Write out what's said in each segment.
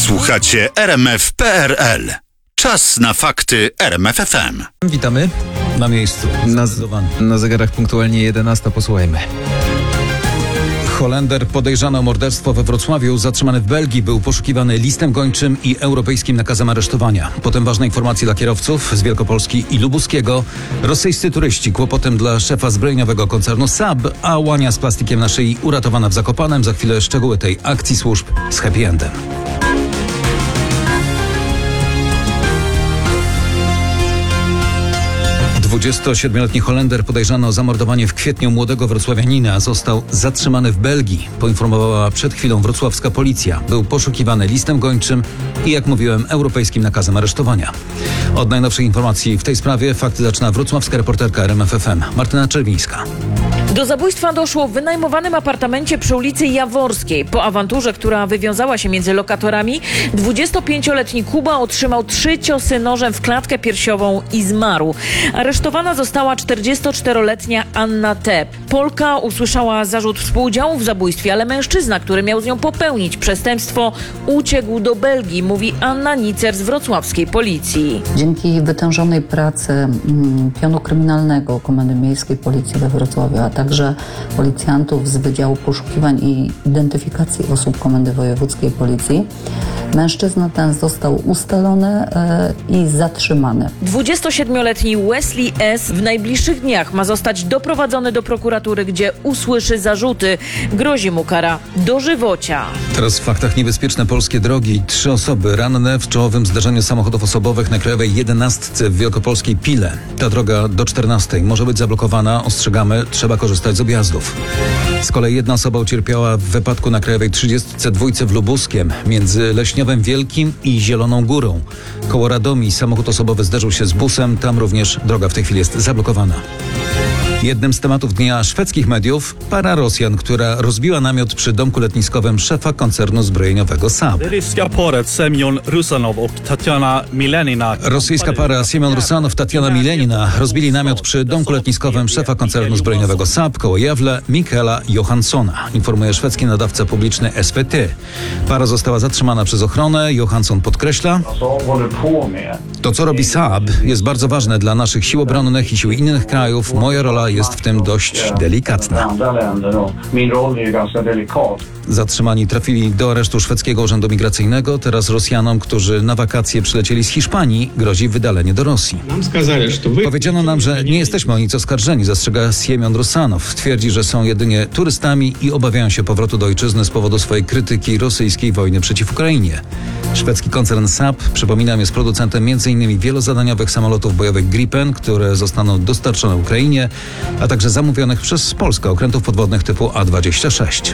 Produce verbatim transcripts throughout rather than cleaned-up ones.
Słuchacie R M F kropka P R L. Czas na fakty R M F F M. Witamy na miejscu. Na, na zegarach punktualnie jedenasta. Posłuchajmy. Holender podejrzany o morderstwo we Wrocławiu, zatrzymany w Belgii, był poszukiwany listem gończym i europejskim nakazem aresztowania. Potem ważne informacje dla kierowców z Wielkopolski i Lubuskiego. Rosyjscy turyści kłopotem dla szefa zbrojeniowego koncernu Saab, a łania z plastikiem na szyi uratowana w Zakopanem. Za chwilę szczegóły tej akcji służb z happy endem. dwudziestosiedmioletni Holender podejrzany o zamordowanie w kwietniu młodego wrocławianina został zatrzymany w Belgii, poinformowała przed chwilą wrocławska policja. Był poszukiwany listem gończym i, jak mówiłem, europejskim nakazem aresztowania. Od najnowszych informacji w tej sprawie fakty zaczyna wrocławska reporterka R M F F M Martyna Czerwińska. Do zabójstwa doszło w wynajmowanym apartamencie przy ulicy Jaworskiej. Po awanturze, która wywiązała się między lokatorami, dwudziestopięcioletni Kuba otrzymał trzy ciosy nożem w klatkę piersiową i zmarł. Aresztowana została czterdziestoczteroletnia Anna T. Polka usłyszała zarzut współudziału w zabójstwie, ale mężczyzna, który miał z nią popełnić przestępstwo, uciekł do Belgii, mówi Anna Nicer z wrocławskiej policji. Dzięki wytężonej pracy mm, pionu kryminalnego Komendy Miejskiej Policji we Wrocławiu, a także policjantów z Wydziału Poszukiwań i Identyfikacji Osób Komendy Wojewódzkiej Policji, mężczyzna ten został ustalony e, i zatrzymany. dwudziestosiedmioletni Wesley S. w najbliższych dniach ma zostać doprowadzony do prokuratury, gdzie usłyszy zarzuty. Grozi mu kara dożywocia. Teraz w faktach niebezpieczne polskie drogi. Trzy osoby ranne w czołowym zdarzeniu samochodów osobowych na Krajowej jedenastce w wielkopolskiej Pile. Ta droga do czternastej może być zablokowana. Ostrzegamy, trzeba korzystać z objazdów. Z kolei jedna osoba ucierpiała w wypadku na Krajowej trzydziestce dwa w Lubuskiem między Leśniowem Wielkim i Zieloną Górą. Koło Radomii samochód osobowy zderzył się z busem. Tam również droga w tej chwili jest zablokowana. Jednym z tematów dnia szwedzkich mediów para Rosjan, która rozbiła namiot przy domku letniskowym szefa koncernu zbrojeniowego Saab. Rosyjska para Siemion Rusanow, Tatiana Milenina rozbili namiot przy domku letniskowym szefa koncernu zbrojeniowego Saab koło Jawle, Mikaela Johanssona, informuje szwedzki nadawca publiczny S V T. Para została zatrzymana przez ochronę. Johansson podkreśla: to, co robi Saab, jest bardzo ważne dla naszych sił obronnych i sił innych krajów. Moja rola jest w tym dość delikatna. Zatrzymani trafili do aresztu szwedzkiego urzędu migracyjnego. Teraz Rosjanom, którzy na wakacje przylecieli z Hiszpanii, grozi wydalenie do Rosji. Powiedziano nam, że nie jesteśmy o nic oskarżeni, zastrzega Siemion Rusanow. Twierdzi, że są jedynie turystami i obawiają się powrotu do ojczyzny z powodu swojej krytyki rosyjskiej wojny przeciw Ukrainie. Szwedzki koncern Saab, przypominam, jest producentem między innymi wielozadaniowych samolotów bojowych Gripen, które zostaną dostarczone Ukrainie, a także zamówionych przez Polskę okrętów podwodnych typu A dwadzieścia sześć.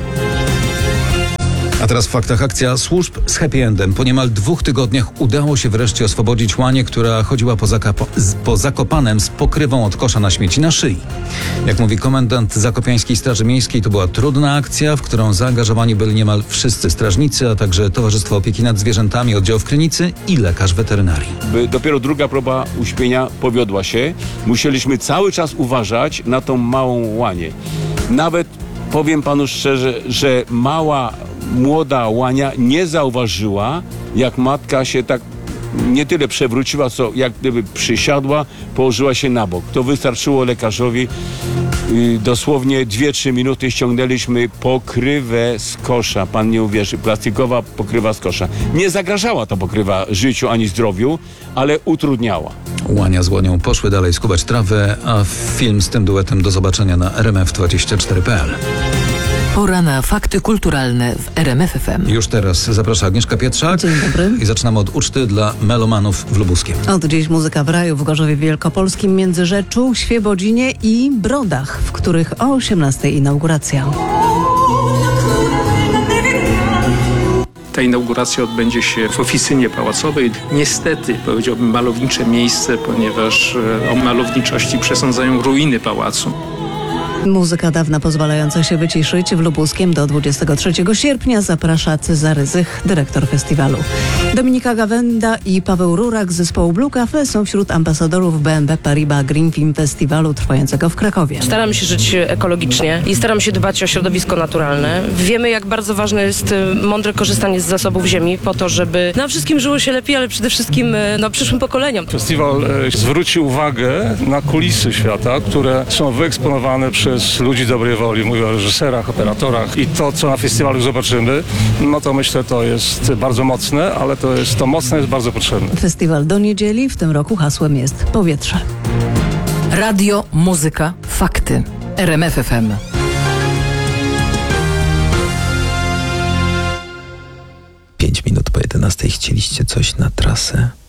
A teraz w faktach akcja służb z happy endem. Po niemal dwóch tygodniach udało się wreszcie oswobodzić łanię, która chodziła po, Zakapo- po Zakopanem z pokrywą od kosza na śmieci na szyi. Jak mówi komendant Zakopiańskiej Straży Miejskiej, to była trudna akcja, w którą zaangażowani byli niemal wszyscy strażnicy, a także Towarzystwo Opieki nad Zwierzętami, oddział w Krynicy i lekarz weterynarii. Dopiero druga próba uśpienia powiodła się. Musieliśmy cały czas uważać na tą małą łanię. Nawet powiem panu szczerze, że mała młoda łania nie zauważyła, jak matka się tak nie tyle przewróciła, co jak gdyby przysiadła, położyła się na bok. To wystarczyło lekarzowi. Dosłownie dwie trzy minuty ściągnęliśmy pokrywę z kosza. Pan nie uwierzy, plastikowa pokrywa z kosza. Nie zagrażała ta pokrywa życiu ani zdrowiu, ale utrudniała. Łania z łonią poszły dalej skubać trawę, a film z tym duetem do zobaczenia na R M F dwadzieścia cztery kropka P L. Pora na fakty kulturalne w R M F F M. Już teraz zaprasza Agnieszka Pietrzak. Dzień dobry. I zaczynamy od uczty dla melomanów w Lubuskiem. Od dziś muzyka w raju w Gorzowie Wielkopolskim, Międzyrzeczu, Świebodzinie i Brodach, w których o osiemnastej inauguracja. Ta inauguracja odbędzie się w oficynie pałacowej. Niestety, powiedziałbym, malownicze miejsce, ponieważ o malowniczości przesądzają ruiny pałacu. Muzyka dawna pozwalająca się wyciszyć w Lubuskiem do dwudziestego trzeciego sierpnia zaprasza Cezary Zych, dyrektor festiwalu. Dominika Gawenda i Paweł Rurak z zespołu Blue Cafe są wśród ambasadorów B M W Paribas Green Film Festiwalu trwającego w Krakowie. Staramy się żyć ekologicznie i staramy się dbać o środowisko naturalne. Wiemy, jak bardzo ważne jest mądre korzystanie z zasobów ziemi po to, żeby nam wszystkim żyło się lepiej, ale przede wszystkim no, przyszłym pokoleniom. Festiwal e, zwróci uwagę na kulisy świata, które są wyeksponowane przez ludzi dobrej woli. Mówię o reżyserach, operatorach i to, co na festiwalu zobaczymy, no to myślę, to jest bardzo mocne, ale to jest to mocne jest bardzo potrzebne. Festiwal do niedzieli, w tym roku hasłem jest powietrze. Radio, muzyka, fakty. R M F F M. Pięć minut po jedenastej chcieliście coś na trasę?